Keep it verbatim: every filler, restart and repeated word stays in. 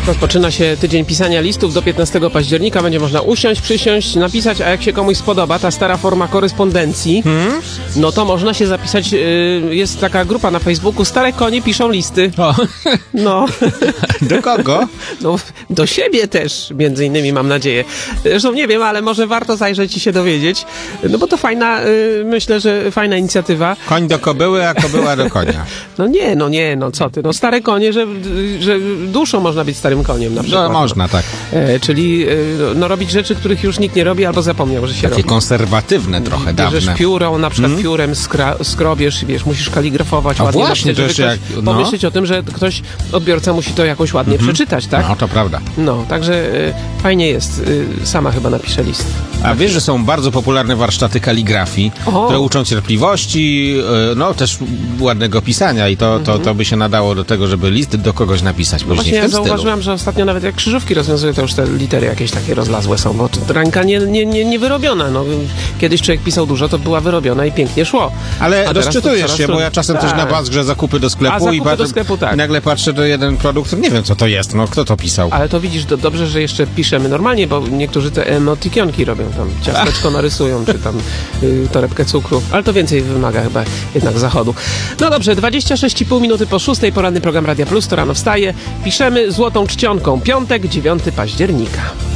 Rozpoczyna się tydzień pisania listów. Do piętnastego października będzie można usiąść, przysiąść, napisać, a jak się komuś spodoba ta stara forma korespondencji, hmm? no to można się zapisać. Jest taka grupa na Facebooku, Stare Konie piszą listy. O. No. Do kogo? No, do siebie też, między innymi, mam nadzieję. Zresztą nie wiem, ale może warto zajrzeć i się dowiedzieć, no bo to fajna, myślę, że fajna inicjatywa. Koń do kobyły, a kobyła do konia. No nie, no nie, no co ty, no stare konie, że, że duszą można być starym koniem na przykład. No można, tak. E, czyli e, no robić rzeczy, których już nikt nie robi albo zapomniał, że się Takie robi. Takie konserwatywne trochę, dawne. Bierzesz piórą, na przykład hmm? piórem skra- skrobiesz, wiesz, musisz kaligrafować a ładnie. właśnie, napisać, żeby jak, no. pomyśleć o tym, że ktoś, odbiorca musi to jakoś ładnie hmm? przeczytać, tak? No, to prawda. No, także e, fajnie jest. E, sama chyba napiszę list. A wiesz, że są bardzo popularne warsztaty kaligrafii, o. które uczą cierpliwości, e, no też ładnego pisania i to, to, to by się nadało do tego, żeby list do kogoś napisać później. No właśnie w tym ja zauważyłam, stylu. że ostatnio nawet jak krzyżówki rozwiązuję, to już te litery jakieś takie rozlazłe są, bo to ręka nie, nie, nie, nie wyrobiona. No, kiedyś człowiek pisał dużo, to była wyrobiona i pięknie szło. Ale rozczytujesz się, bo ja czasem tak. też na Basgrze zakupy do sklepu A, zakupy i, pat- do sklepu, tak. i nagle patrzę do jeden produkt, nie wiem co to jest, no kto to pisał. Ale to widzisz, do, dobrze, że jeszcze piszemy normalnie, bo niektórzy te emotikonki robią, tam ciasteczko narysują, czy tam y, torebkę cukru, ale to więcej wymaga chyba jednak zachodu. No dobrze, dwadzieścia sześć i pół minuty po szóstej, poranny program Radia Plus, to rano wstaje, piszemy złotą czcionką, piątek, dziewiątego października.